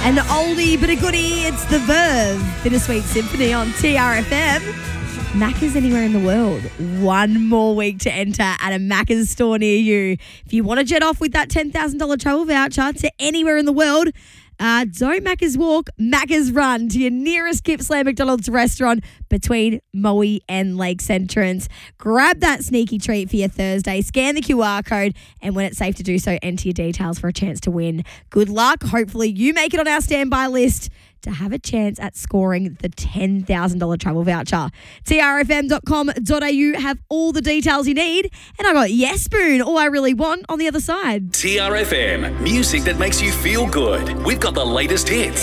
An oldie but a goodie, it's The Verve, Bittersweet Symphony on TRFM. Macca's anywhere in the world. One more week to enter at a Macca's store near you. If you want to jet off with that $10,000 travel voucher to anywhere in the world, don't Macca's walk, Macca's run to your nearest Gippsland McDonald's restaurant between Moe and Lakes Entrance. Grab that sneaky treat for your Thursday. Scan the QR code, and when it's safe to do so, enter your details for a chance to win. Good luck. Hopefully you make it on our standby list to have a chance at scoring the $10,000 travel voucher. TRFM.com.au have all the details you need. And I got Yes Spoon, All I Really Want, on the other side. TRFM, music that makes you feel good. We've got the latest hits.